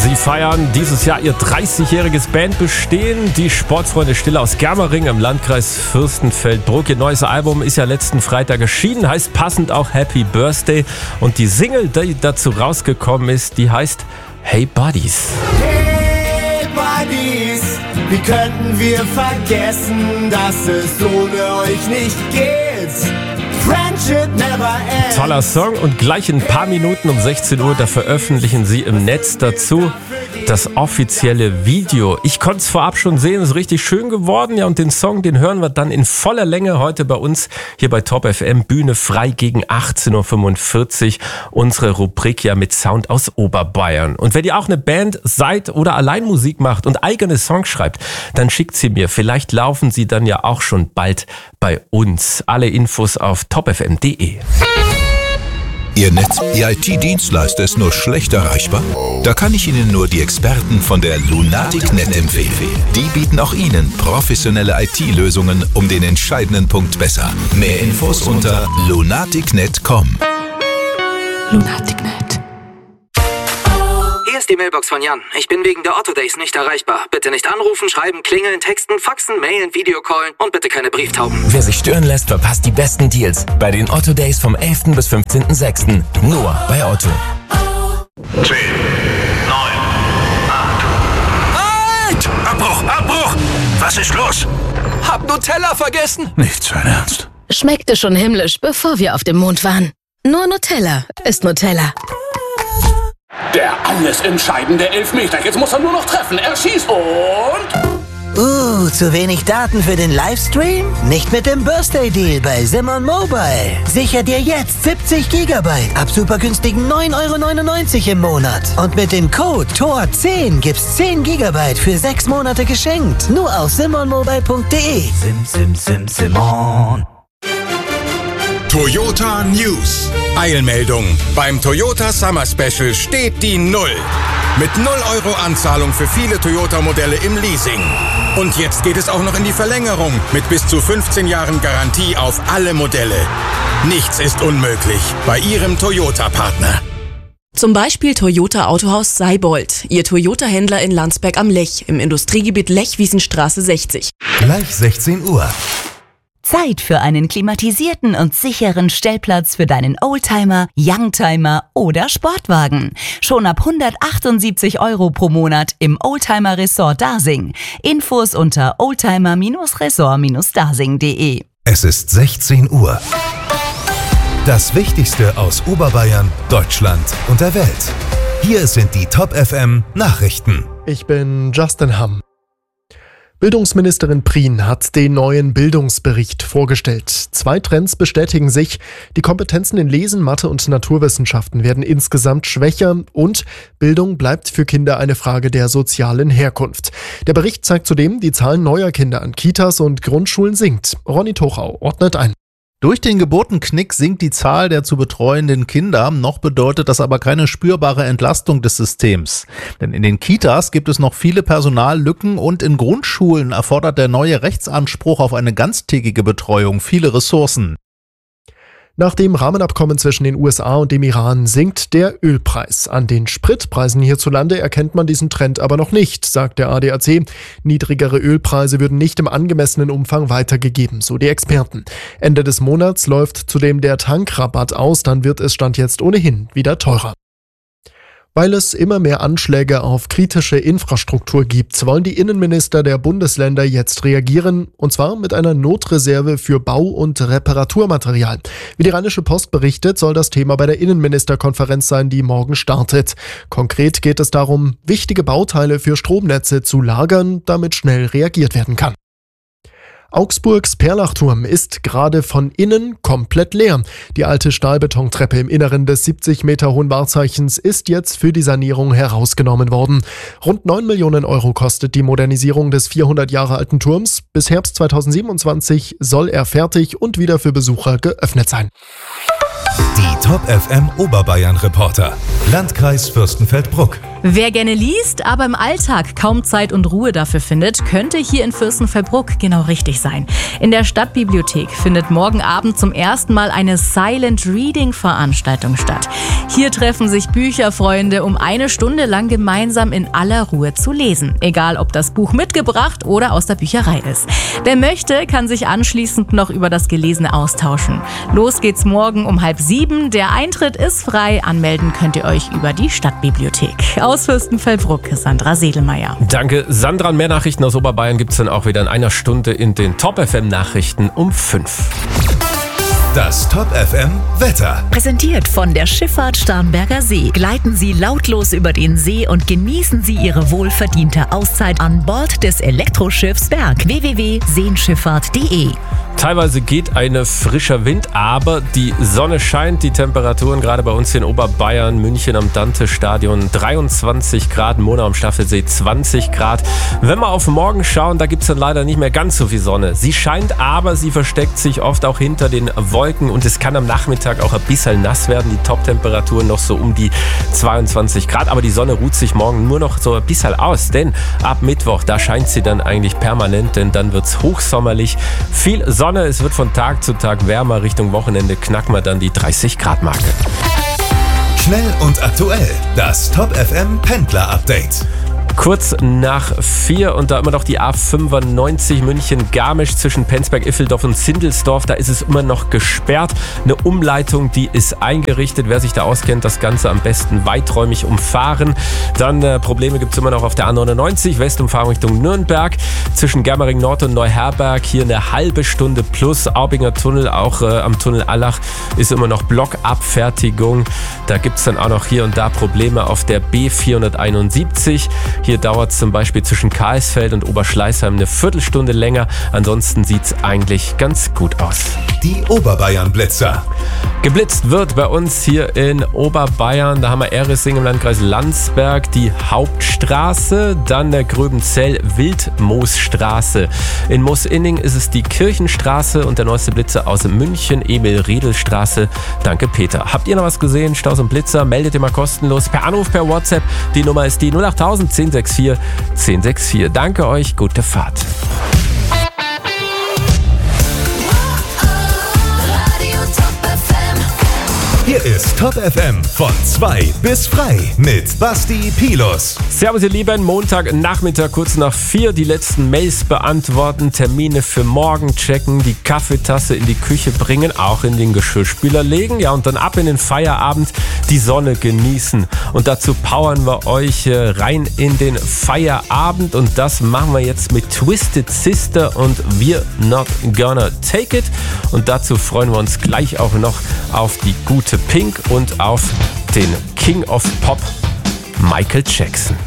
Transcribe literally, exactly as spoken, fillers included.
Sie feiern dieses Jahr ihr dreißigjähriges Bandbestehen. Die Sportfreunde Stille aus Germering im Landkreis Fürstenfeldbruck. Ihr neues Album ist ja letzten Freitag erschienen, heißt passend auch Happy Birthday. Und die Single, die dazu rausgekommen ist, die heißt Hey Buddies. Hey Buddies, wie könnten wir vergessen, dass es ohne euch nicht geht? Friendship never ends. Toller Song und gleich in ein paar Minuten um sechzehn Uhr, da veröffentlichen sie im Netz dazu das offizielle Video. Ich konnte es vorab schon sehen, ist richtig schön geworden. Ja, und den Song, den hören wir dann in voller Länge heute bei uns hier bei Top F M. Bühne frei gegen achtzehn Uhr fünfundvierzig. Unsere Rubrik ja mit Sound aus Oberbayern. Und wenn ihr auch eine Band seid oder allein Musik macht und eigene Songs schreibt, dann schickt sie mir. Vielleicht laufen sie dann ja auch schon bald bei uns. Alle Infos auf top f m punkt d e. Ihr Netz, Ihr I T-Dienstleister ist nur schlecht erreichbar? Da kann ich Ihnen nur die Experten von der Lunatic Punkt net empfehlen. Die bieten auch Ihnen professionelle I T-Lösungen um den entscheidenden Punkt besser. Mehr Infos unter lunatic punkt net punkt com. Lunatic Punkt net. Hier ist die Mailbox von Jan. Ich bin wegen der Otto Days nicht erreichbar. Bitte nicht anrufen, schreiben, klingeln, texten, faxen, mailen, Videocallen und bitte keine Brieftauben. Wer sich stören lässt, verpasst die besten Deals bei den Otto Days vom elften bis fünfzehnten sechsten Nur bei Otto. zehn, neun, acht. Halt! Abbruch, Abbruch! Was ist los? Hab Nutella vergessen! Nicht sein Ernst. Schmeckte schon himmlisch, bevor wir auf dem Mond waren. Nur Nutella ist Nutella. Der alles entscheidende Elfmeter. Jetzt muss er nur noch treffen. Er schießt und... Uh, zu wenig Daten für den Livestream? Nicht mit dem Birthday Deal bei Simon Mobile. Sicher dir jetzt siebzig Gigabyte ab super günstigen neun Euro neunundneunzig im Monat. Und mit dem Code T O R zehn gibt's zehn Gigabyte für sechs Monate geschenkt. Nur auf simon mobile punkt d e. Sim, sim, sim, Simon. Toyota News. Eilmeldung. Beim Toyota Summer Special steht die Null. Mit null Euro Anzahlung für viele Toyota-Modelle im Leasing. Und jetzt geht es auch noch in die Verlängerung mit bis zu fünfzehn Jahren Garantie auf alle Modelle. Nichts ist unmöglich bei Ihrem Toyota-Partner. Zum Beispiel Toyota Autohaus Seibold, Ihr Toyota-Händler in Landsberg am Lech im Industriegebiet Lech-Wiesenstraße sechzig. Gleich sechzehn Uhr. Zeit für einen klimatisierten und sicheren Stellplatz für deinen Oldtimer, Youngtimer oder Sportwagen. Schon ab hundertachtundsiebzig Euro pro Monat im Oldtimer Resort Dasing. Infos unter oldtimer Resort Dasing punkt de. Es ist sechzehn Uhr. Das Wichtigste aus Oberbayern, Deutschland und der Welt. Hier sind die Top F M Nachrichten. Ich bin Justin Hamm. Bildungsministerin Prien hat den neuen Bildungsbericht vorgestellt. Zwei Trends bestätigen sich. Die Kompetenzen in Lesen, Mathe und Naturwissenschaften werden insgesamt schwächer und Bildung bleibt für Kinder eine Frage der sozialen Herkunft. Der Bericht zeigt zudem, die Zahl neuer Kinder an Kitas und Grundschulen sinkt. Ronny Tochau ordnet ein. Durch den Geburtenknick sinkt die Zahl der zu betreuenden Kinder, noch bedeutet das aber keine spürbare Entlastung des Systems. Denn in den Kitas gibt es noch viele Personallücken und in Grundschulen erfordert der neue Rechtsanspruch auf eine ganztägige Betreuung viele Ressourcen. Nach dem Rahmenabkommen zwischen den U S A und dem Iran sinkt der Ölpreis. An den Spritpreisen hierzulande erkennt man diesen Trend aber noch nicht, sagt der A D A C. Niedrigere Ölpreise würden nicht im angemessenen Umfang weitergegeben, so die Experten. Ende des Monats läuft zudem der Tankrabatt aus, dann wird es Stand jetzt ohnehin wieder teurer. Weil es immer mehr Anschläge auf kritische Infrastruktur gibt, wollen die Innenminister der Bundesländer jetzt reagieren, und zwar mit einer Notreserve für Bau- und Reparaturmaterial. Wie die Rheinische Post berichtet, soll das Thema bei der Innenministerkonferenz sein, die morgen startet. Konkret geht es darum, wichtige Bauteile für Stromnetze zu lagern, damit schnell reagiert werden kann. Augsburgs Perlachturm ist gerade von innen komplett leer. Die alte Stahlbetontreppe im Inneren des siebzig Meter hohen Wahrzeichens ist jetzt für die Sanierung herausgenommen worden. Rund neun Millionen Euro kostet die Modernisierung des vierhundert Jahre alten Turms. Bis Herbst zweitausendsiebenundzwanzig soll er fertig und wieder für Besucher geöffnet sein. Die Top F M Oberbayern Reporter. Landkreis Fürstenfeldbruck. Wer gerne liest, aber im Alltag kaum Zeit und Ruhe dafür findet, könnte hier in Fürstenfeldbruck genau richtig sein. In der Stadtbibliothek findet morgen Abend zum ersten Mal eine Silent Reading Veranstaltung statt. Hier treffen sich Bücherfreunde, um eine Stunde lang gemeinsam in aller Ruhe zu lesen. Egal, ob das Buch mitgebracht oder aus der Bücherei ist. Wer möchte, kann sich anschließend noch über das Gelesene austauschen. Los geht's morgen um halb sieben. Der Eintritt ist frei. Anmelden könnt ihr euch über die Stadtbibliothek. Aus Fürstenfeldbruck, Sandra Sedelmeier. Danke, Sandra. Mehr Nachrichten aus Oberbayern gibt es dann auch wieder in einer Stunde in den Top F M Nachrichten um fünf. Das Top F M Wetter. Präsentiert von der Schifffahrt Starnberger See. Gleiten Sie lautlos über den See und genießen Sie Ihre wohlverdiente Auszeit an Bord des Elektroschiffs Berg. w w w punkt seenschifffahrt punkt de. Teilweise geht ein frischer Wind, aber die Sonne scheint. Die Temperaturen gerade bei uns hier in Oberbayern, München am Dante-Stadion dreiundzwanzig Grad, Mona am Staffelsee zwanzig Grad. Wenn wir auf morgen schauen, da gibt es dann leider nicht mehr ganz so viel Sonne. Sie scheint, aber sie versteckt sich oft auch hinter den Wolken und es kann am Nachmittag auch ein bisschen nass werden. Die Top-Temperaturen noch so um die zweiundzwanzig Grad, aber die Sonne ruht sich morgen nur noch so ein bisschen aus, denn ab Mittwoch, da scheint sie dann eigentlich permanent, denn dann wird es hochsommerlich. Viel Sonne. Es wird von Tag zu Tag wärmer. Richtung Wochenende knacken wir dann die dreißig Grad Marke. Schnell und aktuell. Das Top F M Pendler Update. Kurz nach vier und da immer noch die A fünfundneunzig München-Garmisch zwischen Penzberg-Iffeldorf und Sindelsdorf. Da ist es immer noch gesperrt. Eine Umleitung, die ist eingerichtet. Wer sich da auskennt, das Ganze am besten weiträumig umfahren. Dann äh, Probleme gibt es immer noch auf der A neunundneunzig, Westumfahrung Richtung Nürnberg. Zwischen Germering Nord und Neuherberg hier eine halbe Stunde plus. Aubinger Tunnel, auch äh, am Tunnel Allach ist immer noch Blockabfertigung. Da gibt es dann auch noch hier und da Probleme auf der B vierhunderteinundsiebzig. Hier dauert es zum Beispiel zwischen Karlsfeld und Oberschleißheim eine Viertelstunde länger. Ansonsten sieht es eigentlich ganz gut aus. Die Oberbayern-Blitzer. Geblitzt wird bei uns hier in Oberbayern. Da haben wir Eresing im Landkreis Landsberg, die Hauptstraße, dann der Gröbenzell-Wildmoosstraße. In Moosinning ist es die Kirchenstraße und der neueste Blitzer aus München, Emil-Riedel-Straße. Danke, Peter. Habt ihr noch was gesehen? Staus und Blitzer? Meldet ihr mal kostenlos per Anruf, per WhatsApp. Die Nummer ist die null acht tausend zehn sechs vier zehn sechs vier. Danke euch, gute Fahrt. Hier ist Top F M von zwei bis frei mit Basti Pilus. Servus ihr Lieben, Montagnachmittag kurz nach vier, die letzten Mails beantworten, Termine für morgen checken, die Kaffeetasse in die Küche bringen, auch in den Geschirrspüler legen, ja und dann ab in den Feierabend, die Sonne genießen und dazu powern wir euch rein in den Feierabend und das machen wir jetzt mit Twisted Sister und We're Not Gonna Take It und dazu freuen wir uns gleich auch noch auf die gute Pink und auf den King of Pop, Michael Jackson.